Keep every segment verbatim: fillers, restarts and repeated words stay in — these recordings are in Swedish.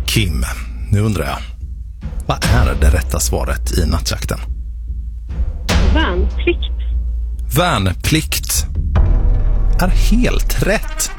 Kim, nu undrar jag, vad är det rätta svaret i nattjakten? Värnplikt. Värnplikt är helt rätt.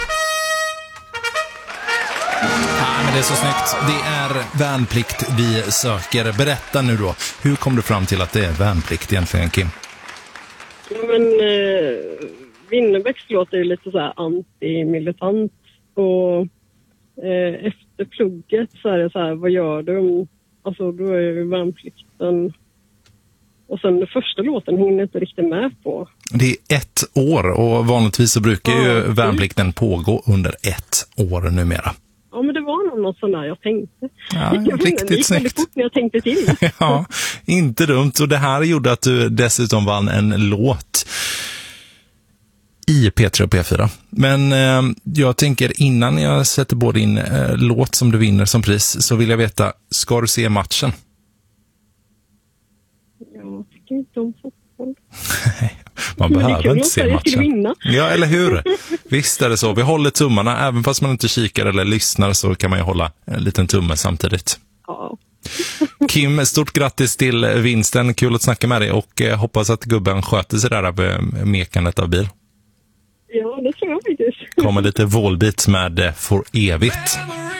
Ja, men det är så snyggt. Det är värnplikt vi söker. Berätta nu då, hur kom du fram till att det är värnplikt egentligen, Kim? Ja, men eh, Winnerbäcks låter ju lite så här anti-militant. Och eh, efter plugget så är det så här, vad gör du? Alltså då är ju värnplikten. Och sen den första låten hinner inte riktigt med på. Det är ett år och vanligtvis så brukar ju ja, värnplikten pågå under ett år numera. Ja, men det var nog något sånt där jag tänkte. Ja, jag riktigt det gick snyggt. väldigt fort när jag tänkte till. Ja, inte dumt. Och det här gjorde att du dessutom vann en låt i P tre och P fyra. Men eh, jag tänker innan jag sätter på din eh, låt som du vinner som pris så vill jag veta, ska du se matchen? Jag tycker inte om fotboll. Man men behöver inte se matchen. Vinna. Ja, eller hur? Visst är det så. Vi håller tummarna. Även fast man inte kikar eller lyssnar så kan man ju hålla en liten tumme samtidigt. Ja. Kim, stort grattis till vinsten. Kul att snacka med dig och eh, hoppas att gubben sköter sig där med mekandet av bil. Ja, det tror jag faktiskt. Kommer lite vålbit med eh, för evigt.